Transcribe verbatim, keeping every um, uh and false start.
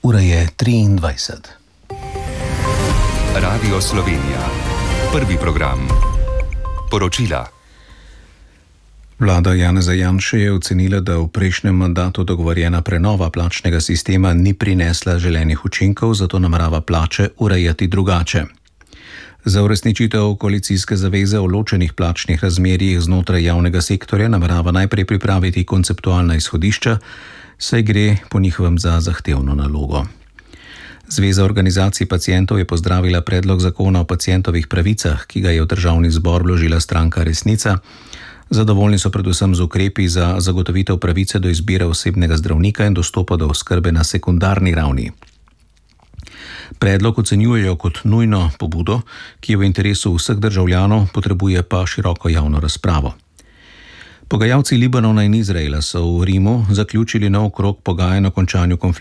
Ura je triindvajset. Radio Slovenija. Prvi program. Poročila. Vlada Janeza Janše je ocenila, da v prejšnjem mandatu dogovorjena prenova plačnega sistema ni prinesla želenih učinkov, zato namerava plače urejati drugače. Za uresničitev koalicijske zaveze o ločenih plačnih razmerjih znotraj javnega sektorja namerava najprej pripraviti konceptualna izhodišča, saj gre po njihovem za zahtevno nalogo. Zveza organizacij pacientov je pozdravila predlog zakona o pacientovih pravicah, ki ga je v državni zbor vložila stranka Resnica. Zadovoljni so predvsem z ukrepi za zagotovitev pravice do izbire osebnega zdravnika in dostopa do oskrbe na sekundarni ravni. Predlog ocenjujejo kot nujno pobudo, ki je v interesu vseh državljanov, potrebuje pa široko javno razpravo. Pogajalci Libanona in Izraela so v Rimu zaključili nov krog pogajanj o končanju konflikta.